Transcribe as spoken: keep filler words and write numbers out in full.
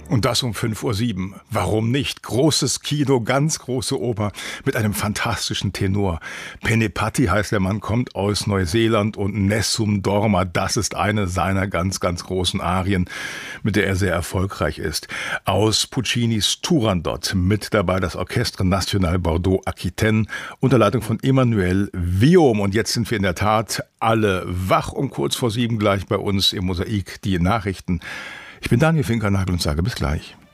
Und das um fünf Uhr sieben. Warum nicht? Großes Kino, ganz große Oper mit einem fantastischen Tenor. Penepati heißt der Mann, kommt aus Neuseeland und Nessun Dorma, das ist eine seiner ganz, ganz großen Arien, mit der er sehr erfolgreich ist. Aus Puccinis Turandot, mit dabei das Orchestre National Bordeaux Aquitaine unter Leitung von Emmanuel Viom. Und jetzt sind wir in der Tat alle wach um kurz vor sieben gleich bei uns im Mosaik die Nachrichten. Ich bin Daniel Finkernagel und sage bis gleich.